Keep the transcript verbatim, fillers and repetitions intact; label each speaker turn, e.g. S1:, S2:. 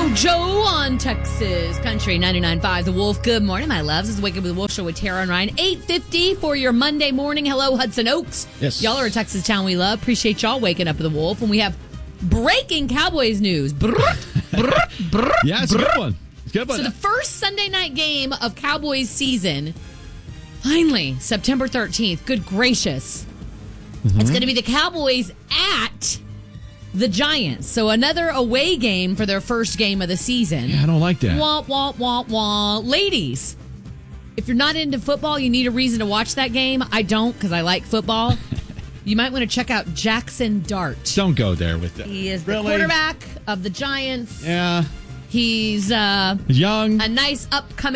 S1: JoJo on Texas Country ninety-nine point five The Wolf. Good morning, my loves. This is Wake Up with the Wolf Show with Tara and Ryan. eight fifty for your Monday morning. Hello, Hudson Oaks.
S2: Yes.
S1: Y'all are a Texas town we love. Appreciate y'all waking up with the Wolf. And we have breaking Cowboys news. Brr, brr, brr,
S2: Yeah, it's a good one. It's a good one.
S1: So the first Sunday night game of Cowboys season, finally, September thirteenth. Good gracious. Mm-hmm. It's going to be the Cowboys at the Giants. So another away game for their first game of the season.
S2: Yeah, I don't like that.
S1: Wah, wah, wah, wah. Ladies, if you're not into football, you need a reason to watch that game. I don't, because I like football. You might want to check out Jackson Dart.
S2: Don't go there with it.
S1: He is the
S2: Really?
S1: quarterback of the Giants.
S2: Yeah.
S1: He's uh,
S2: Young.
S1: a nice upcoming